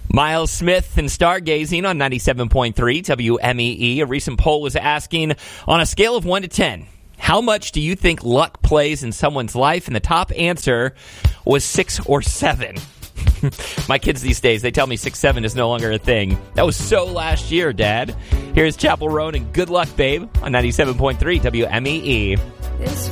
Miles Smith and Stargazing on 97.3 WMEE. A recent poll was asking, on a scale of 1 to 10, how much do you think luck plays in someone's life? And the top answer was 6 or 7. My kids these days, they tell me 6-7 is no longer a thing. That was so last year, Dad. Here's Chapel Roan and Good Luck, Babe on 97.3 WMEE.